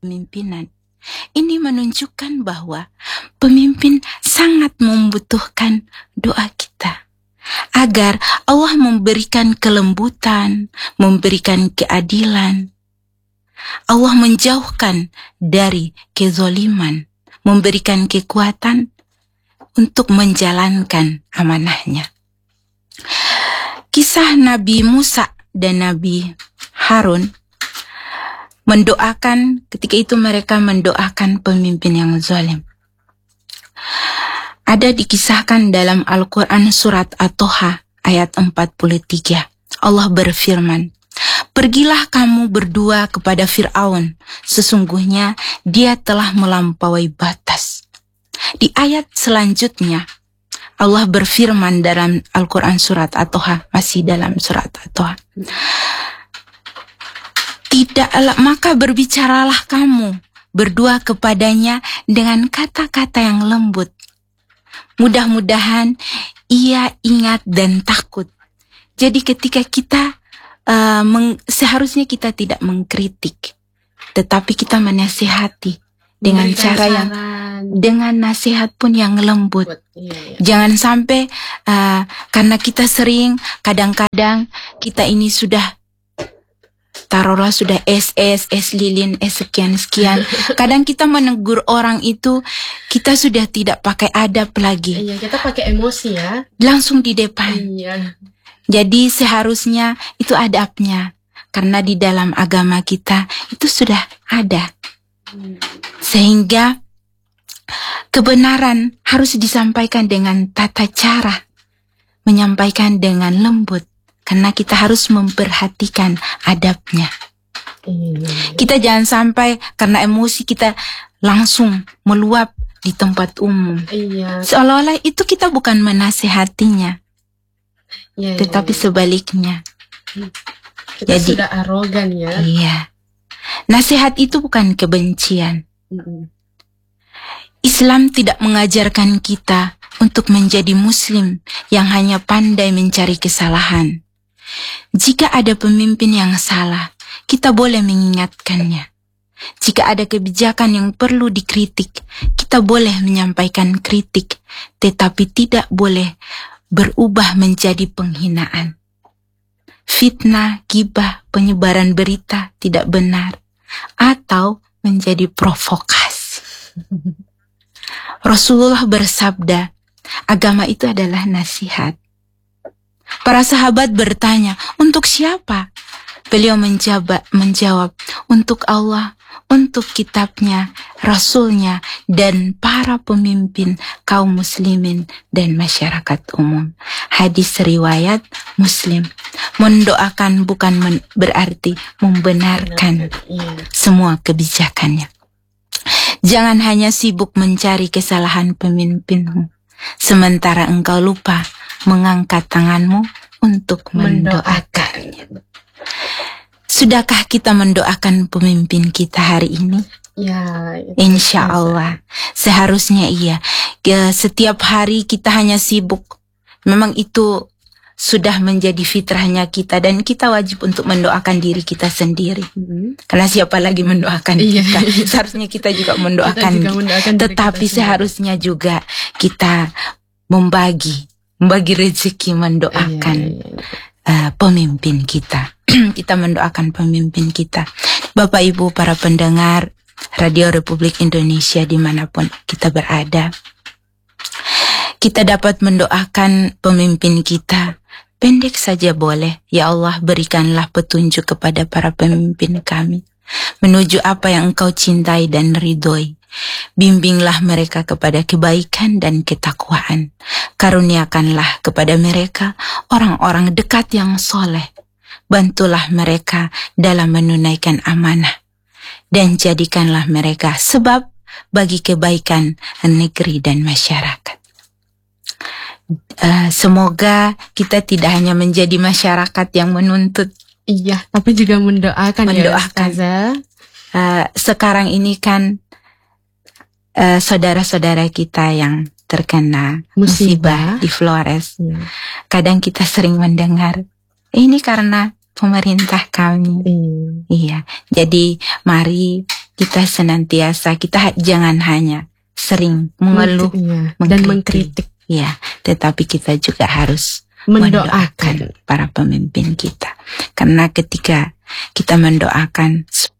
pemimpinan. Ini menunjukkan bahwa pemimpin sangat membutuhkan doa kita agar Allah memberikan kelembutan, memberikan keadilan. Allah menjauhkan dari kezaliman, memberikan kekuatan untuk menjalankan amanahnya. Kisah Nabi Musa dan Nabi Harun mendoakan, ketika itu mereka mendoakan pemimpin yang zalim. Ada dikisahkan dalam Al-Quran surat At-Toha ayat 43. Allah berfirman, "Pergilah kamu berdua kepada Fir'aun, sesungguhnya dia telah melampaui batas." Di ayat selanjutnya, Allah berfirman dalam Al-Quran surat At-Toha, masih dalam surat At-Toha, maka berbicaralah kamu berdua kepadanya dengan kata-kata yang lembut. Mudah-mudahan ia ingat dan takut. Jadi ketika kita seharusnya kita tidak mengkritik, tetapi kita menasihati dengan cara yang dengan nasihat pun yang lembut. Jangan sampai karena kita sering, kadang-kadang kita ini sudah taruhlah sudah S lilin, sekian. Kadang kita menegur orang itu, kita sudah tidak pakai adab lagi. Iya, kita pakai emosi ya. Langsung di depan. Iya. Jadi seharusnya itu adabnya. Karena di dalam agama kita itu sudah ada. Sehingga kebenaran harus disampaikan dengan tata cara. Menyampaikan dengan lembut. Karena kita harus memperhatikan adabnya. Kita jangan sampai karena emosi kita langsung meluap di tempat umum. Seolah-olah itu kita bukan menasihatinya. Tetapi sebaliknya. Kita jadi sudah arogan ya. Iya. Nasihat itu bukan kebencian. Islam tidak mengajarkan kita untuk menjadi muslim yang hanya pandai mencari kesalahan. Jika ada pemimpin yang salah, kita boleh mengingatkannya. Jika ada kebijakan yang perlu dikritik, kita boleh menyampaikan kritik, tetapi tidak boleh berubah menjadi penghinaan. Fitnah, gibah, penyebaran berita tidak benar, atau menjadi provokasi. Rasulullah bersabda, agama itu adalah nasihat. Para sahabat bertanya, untuk siapa? Beliau menjawab, untuk Allah, untuk kitabnya, Rasulnya, dan para pemimpin kaum muslimin dan masyarakat umum. Hadis riwayat Muslim. Mendoakan bukan berarti membenarkan semua kebijakannya. Jangan hanya sibuk mencari kesalahan pemimpinmu, sementara engkau lupa mengangkat tanganmu untuk mendoakannya. Sudahkah kita mendoakan pemimpin kita hari ini? Ya, insya Allah. Seharusnya iya. Setiap hari kita hanya sibuk. Memang itu sudah menjadi fitrahnya kita, dan kita wajib untuk mendoakan diri kita sendiri. Karena siapa lagi mendoakan kita? Seharusnya kita juga mendoakan. Tetapi seharusnya juga kita membagi rezeki, mendoakan pemimpin kita. Kita mendoakan pemimpin kita. Bapak Ibu para pendengar Radio Republik Indonesia dimanapun kita berada, kita dapat mendoakan pemimpin kita. Pendek saja boleh. Ya Allah, berikanlah petunjuk kepada para pemimpin kami menuju apa yang Engkau cintai dan ridhoi. Bimbinglah mereka kepada kebaikan dan ketakwaan. Karuniakanlah kepada mereka orang-orang dekat yang soleh. Bantulah mereka dalam menunaikan amanah. Dan jadikanlah mereka sebab bagi kebaikan negeri dan masyarakat. Semoga kita tidak hanya menjadi masyarakat yang menuntut. Iya, tapi juga mendoakan. Ya, sekarang ini kan saudara-saudara kita yang terkena musibah di Flores. Kadang kita sering mendengar, ini karena pemerintah kami. Iya, jadi mari kita senantiasa, kita jangan hanya sering mengeluh dan mengkritik. Ya, tetapi kita juga harus mendoakan para pemimpin kita. Karena ketika kita mendoakan